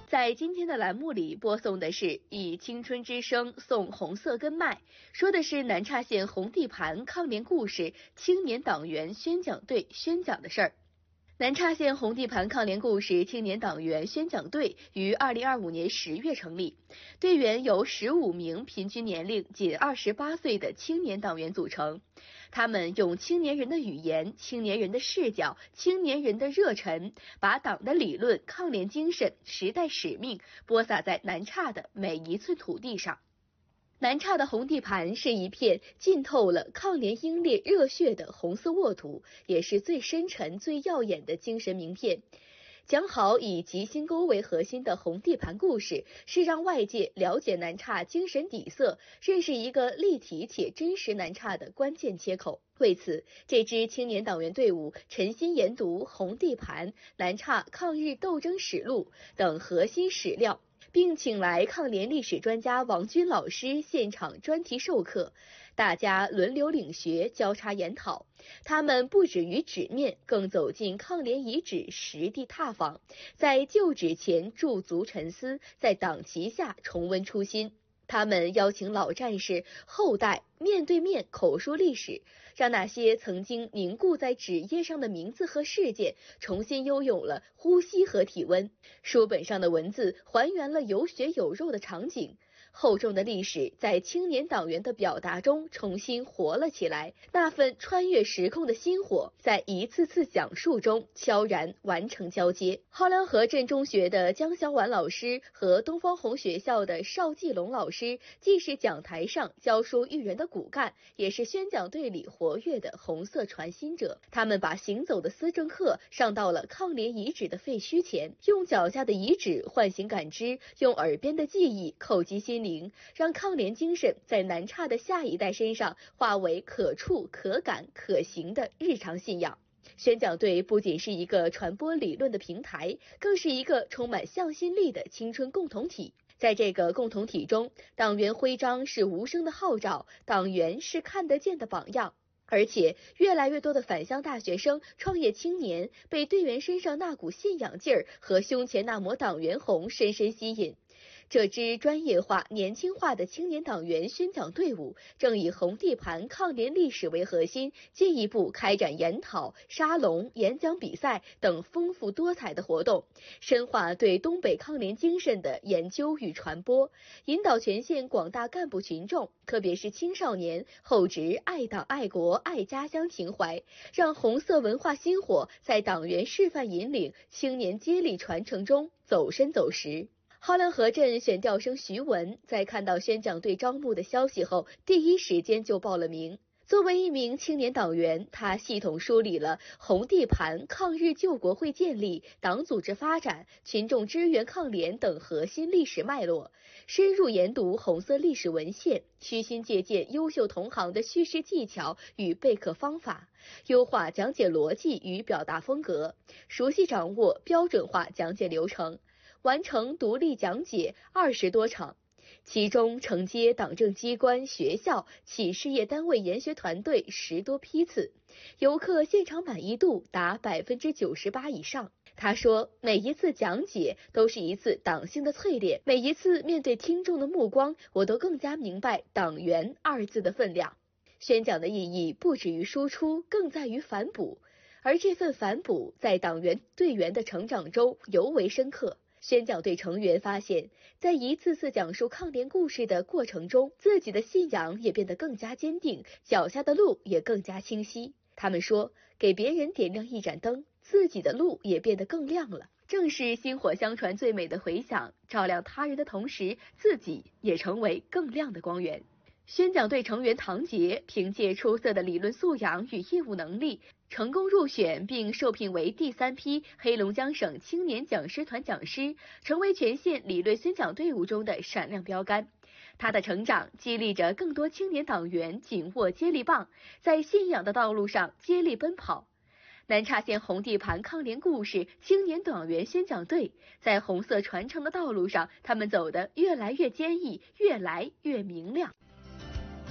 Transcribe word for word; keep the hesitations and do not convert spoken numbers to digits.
在今天的栏目里播送的是以青春之声送红色根脉，说的是南岔县红地盘抗联故事青年党员宣讲队宣讲的事儿。南岔县红地盘抗联故事青年党员宣讲队于二零二五年十月成立，队员由十五名平均年龄仅二十八岁的青年党员组成。他们用青年人的语言、青年人的视角、青年人的热忱，把党的理论、抗联精神、时代使命播撒在南岔的每一寸土地上。南岔的红地盘是一片浸透了抗联英烈热血的红色沃土，也是最深沉、最耀眼的精神名片。讲好以吉星沟为核心的红地盘故事，是让外界了解南岔精神底色，认识一个立体且真实南岔的关键切口。为此，这支青年党员队伍沉心研读红地盘、南岔抗日斗争史录等核心史料，并请来抗联历史专家王军老师现场专题授课，大家轮流领学，交叉研讨。他们不止于纸面，更走进抗联遗址实地踏访，在旧址前驻足沉思，在党旗下重温初心。他们邀请老战士、后代面对面口述历史，让那些曾经凝固在纸页上的名字和事件重新拥有了呼吸和体温。书本上的文字还原了有血有肉的场景，厚重的历史在青年党员的表达中重新活了起来，那份穿越时空的心火在一次次讲述中悄然完成交接。浩良河镇中学的江小婉老师和东方红学校的邵继龙老师，既是讲台上教书育人的骨干，也是宣讲队里活跃的红色传心者。他们把行走的思政课上到了抗联遗址的废墟前，用脚下的遗址唤醒感知，用耳边的记忆叩击心灵，让抗联精神在南岔的下一代身上化为可触、可感、可行的日常信仰。宣讲队不仅是一个传播理论的平台，更是一个充满向心力的青春共同体。在这个共同体中，党员徽章是无声的号召，党员是看得见的榜样。而且越来越多的返乡大学生、创业青年被队员身上那股信仰劲儿和胸前那抹党员红深深吸引。这支专业化、年轻化的青年党员宣讲队伍，正以红地盘抗联历史为核心，进一步开展研讨、沙龙、演讲比赛等丰富多彩的活动，深化对东北抗联精神的研究与传播，引导全县广大干部群众，特别是青少年厚植爱党爱国爱家乡情怀，让红色文化心火在党员示范引领、青年接力传承中走深走实。浩良河镇选调生徐文在看到宣讲队招募的消息后，第一时间就报了名。作为一名青年党员，他系统梳理了红地盘抗日救国会建立、党组织发展、群众支援抗联等核心历史脉络，深入研读红色历史文献，虚心借鉴优秀同行的叙事技巧与备课方法，优化讲解逻辑与表达风格，熟悉掌握标准化讲解流程，完成独立讲解二十多场，其中承接党政机关、学校、企事业单位研学团队十多批次，游客现场满意度达百分之九十八以上。他说，每一次讲解都是一次党性的淬炼，每一次面对听众的目光，我都更加明白党员二字的分量。宣讲的意义不止于输出，更在于反哺，而这份反哺在党员队员的成长中尤为深刻。宣讲队成员发现，在一次次讲述抗联故事的过程中，自己的信仰也变得更加坚定，脚下的路也更加清晰。他们说，给别人点亮一盏灯，自己的路也变得更亮了。正是薪火相传最美的回响，照亮他人的同时，自己也成为更亮的光源。宣讲队成员唐杰凭借出色的理论素养与业务能力，成功入选并受聘为第三批黑龙江省青年讲师团讲师，成为全县理论宣讲队伍中的闪亮标杆。他的成长激励着更多青年党员紧握接力棒，在信仰的道路上接力奔跑。南岔县红地盘抗联故事青年党员宣讲队在红色传承的道路上，他们走得越来越坚毅，越来越明亮。